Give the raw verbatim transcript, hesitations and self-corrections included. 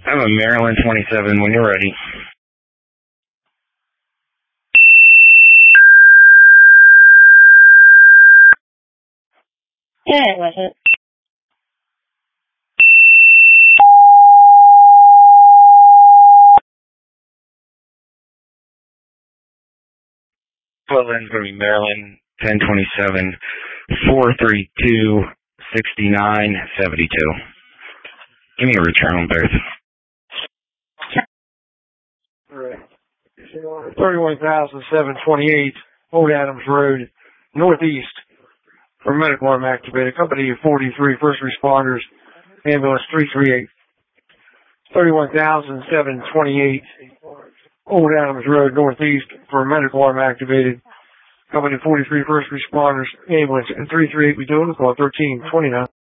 I'm a Maryland twenty-seven when you're ready. Yeah, it wasn't. Well, then it's going to be Maryland ten twenty-seven, four three two, six nine seven two. Give me a return on both. thirty-one thousand seven hundred twenty-eight, Old Adams Road, Northeast, for medical arm activated. Company forty-three, first responders, ambulance three three eight. thirty-one thousand seven hundred twenty-eight, Old Adams Road, Northeast, for medical arm activated. Company forty-three, first responders, ambulance three three eight. We doing? Call thirteen twenty-nine.